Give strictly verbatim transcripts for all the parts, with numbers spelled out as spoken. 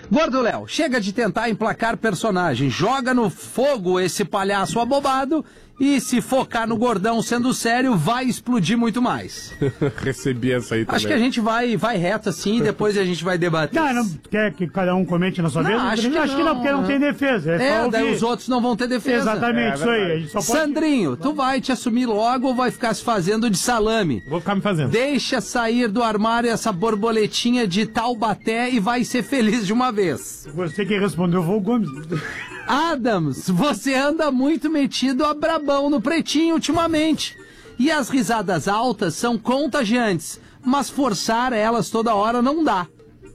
Gordo Léo, chega de tentar emplacar personagem. Joga no fogo esse palhaço abobado e se focar no gordão sendo sério, vai explodir muito mais. Recebi essa aí também. Acho que a gente vai, vai reto assim e depois a gente vai debater. Não, não quer que cada um comente na sua Não, vez? acho que acho não, que não, porque não tem defesa. É, É, só daí ouvir. os outros não vão ter defesa. Exatamente, É, isso aí. A gente só pode... Sandrinho, tu vai te assumir logo ou vai ficar se fazendo de salame? Vou ficar me fazendo. Deixa sair do armário essa borboletinha de Taubaté e vai ser feliz de uma vez. Você que respondeu foi o Gomes. Adams, você anda muito metido a brabão no pretinho ultimamente. E as risadas altas são contagiantes, mas forçar elas toda hora não dá.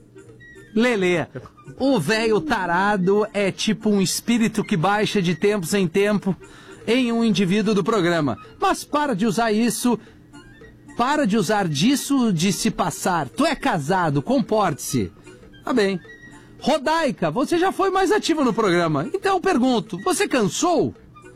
Lelê, o velho tarado é tipo um espírito que baixa de tempos em tempo em um indivíduo do programa. Mas para de usar isso, para de usar disso de se passar. Tu é casado, comporte-se. Tá bem. Rodaica, você já foi mais ativo no programa. Então eu pergunto, você cansou?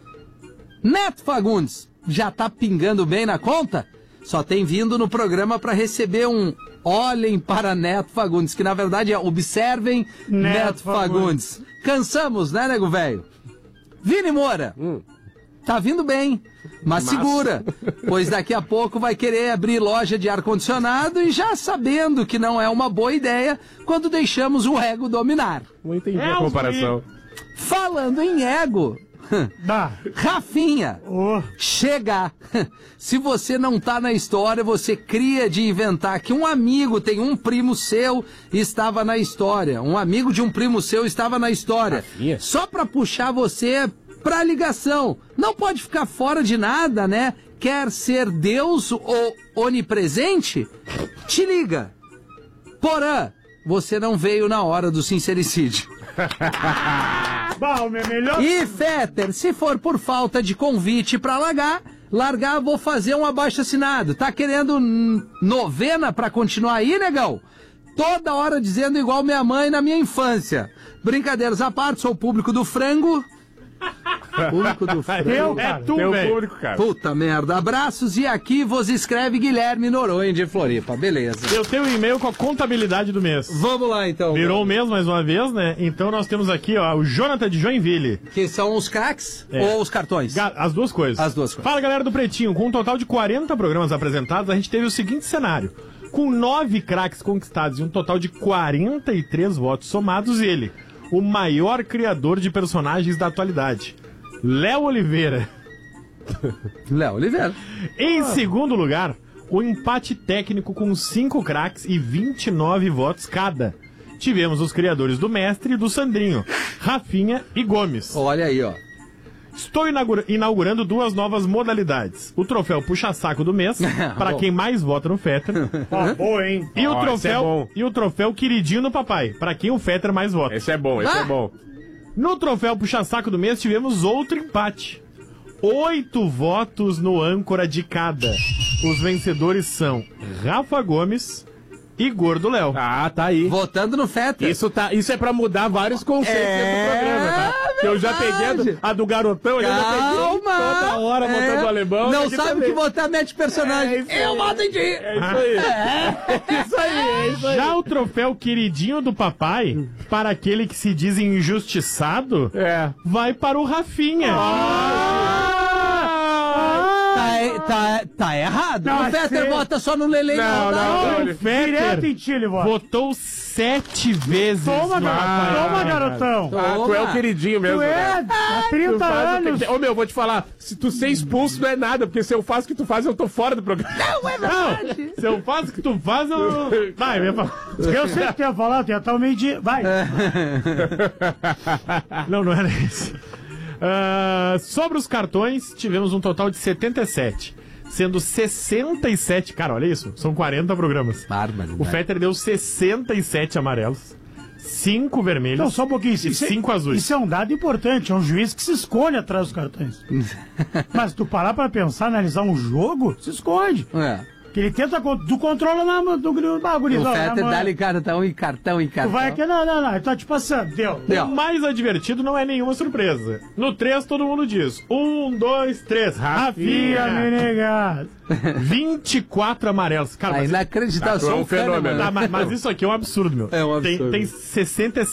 Neto Fagundes, já tá pingando bem na conta? Só tem vindo no programa para receber um olhem para Neto Fagundes, que na verdade é observem Neto, Neto Fagundes. Fagundes. Cansamos, né, nego velho? Vini Moura, hum. tá vindo bem, mas Massa. segura, pois daqui a pouco vai querer abrir loja de ar-condicionado e já sabendo que não é uma boa ideia quando deixamos o ego dominar. Não entendi é a comparação. Falando em ego... Dá. Rafinha, oh. chega. Se você não tá na história, você cria de inventar que um amigo tem um primo seu e estava na história. Um amigo de um primo seu estava na história. Rafinha. Só pra puxar você pra ligação. Não pode ficar fora de nada, né? Quer ser Deus ou onipresente? Te liga. Porã, você não veio na hora do sincericídio. Bom, meu melhor... E Fetter, se for por falta de convite pra largar, largar, vou fazer um abaixo-assinado. Tá querendo novena pra continuar aí, negão? Toda hora dizendo igual minha mãe na minha infância. Brincadeiras à parte, sou o público do frango. Público do frango. Eu, cara. É tu, Teu velho. público, cara. Puta merda. Abraços e aqui vos escreve Guilherme Noronha de Floripa. Beleza. Eu tenho um e-mail com a contabilidade do mês. Vamos lá, então. Virou o mês mais uma vez, né? Então nós temos aqui, ó, o Jonathan de Joinville. Que são os craques É. ou os cartões? As duas coisas. As duas coisas. Fala, galera do Pretinho. Com um total de quarenta programas apresentados, a gente teve o seguinte cenário. Com nove craques conquistados e um total de quarenta e três votos somados, ele, o maior criador de personagens da atualidade, Léo Oliveira. Léo Oliveira. Em segundo lugar, o empate técnico com cinco craques e vinte e nove votos cada. Tivemos os criadores do Mestre e do Sandrinho, Rafinha e Gomes. Olha aí, ó. Estou inaugura- inaugurando duas novas modalidades. O troféu puxa-saco do mês, para quem mais vota no Fetter. Ó, boa, hein? E o, Ó, esse é troféu, bom. e o troféu queridinho do papai, para quem o Fetter mais vota. Esse é bom, esse Ah! é bom. No troféu puxa-saco do mês tivemos outro empate. Oito votos no âncora de cada. Os vencedores são Rafa Gomes e Gordo Léo. Ah, tá aí. Votando no Fetter. Isso, tá, isso é pra mudar vários conceitos É dentro do programa, tá? Que eu já peguei a do, a do garotão, eu já peguei Calma! toda hora É. montando o alemão. Não aqui sabe o também. que votar, mete personagem. É isso Eu aí. voto em ti. É isso aí. É isso aí, é isso aí. Já o troféu queridinho do papai, para aquele que se diz injustiçado, É. vai para o Rafinha. Tá, tá, tá errado. Não, o Fetter você- vota só no Lele. Não, não, O Direto Fetter em ti, ele vota. votou sete vezes. Toma, no garotão. papai. Toma, garotão. Ah, tu é o queridinho mesmo. Tu é, né? há Tu trinta faz o que anos. tem- Ô, meu, vou te falar, se tu ser expulso não é nada, porque se eu faço o que tu faz, eu tô fora do programa. Não, é verdade. Se eu faço o que tu faz, eu... Vai, eu ia falar. Eu sei que tu ia falar, tu ia estar o meio-dia. Vai. Não, não era isso. Ah, sobre os cartões, tivemos um total de setenta e sete. Sendo sessenta e sete... Cara, olha isso. São quarenta programas. Bárbaro. O Fetter deu sessenta e sete amarelos, cinco vermelhos Não, só um pouquinho. e Isso, é- cinco azuis. Isso é um dado importante. É um juiz que se esconde atrás dos cartões. Mas tu parar pra pensar, analisar um jogo, se esconde. É. Que ele tenta... con- Tu controla na mão do grilo. Ah, O gurizão, na Fetter mão. dá-lhe cartão e cartão e Tu cartão. vai aqui... Não, não, não. Ele tá te passando. Deu. Deu. O mais advertido não é nenhuma surpresa. No três, todo mundo diz. Um, dois, três. Fia, Rafinha. menegas. vinte e quatro amarelos. Cara, É mas, inacreditável. Ah, tu é Sou um um fenômeno. fenômeno. tá, mas, mas isso aqui é um absurdo, meu. É um absurdo. Tem, tem sessenta e